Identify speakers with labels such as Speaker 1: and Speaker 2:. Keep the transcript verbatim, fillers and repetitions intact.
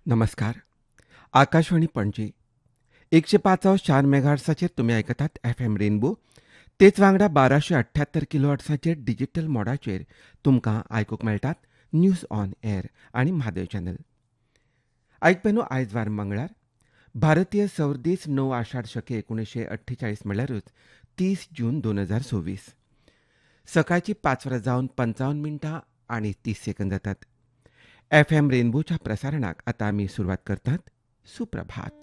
Speaker 1: नमस्कार. आकाशवाणी पणजी एकशे पाच चार मेगाहर्ट्साचेर तुमी आयकतात एफ एम रेनबो. तेच वांगडा बाराशे अठ्ठ्यात्तर किलो हर्ट्साचेर डिजिटल मोडाचेर तुमकां आयकूंक मेळटात न्यूज ऑन एअर आनी म्हादय चॅनल. आयकपेनू आयज वार मंगळार भारतीय सौर दीस णव आषाढ शके एकुणशे अठ्ठेचाळीस म्हळ्यारूच तीस जून दोन हजार सव्वीस. सकाळची पांच वरां जावन पंचावन्न मिनटां आनी तीस सेकंद जातात. एफ एम रेनबोच्या प्रसारणाक आतां आमी सुरवात करतात. सुप्रभात.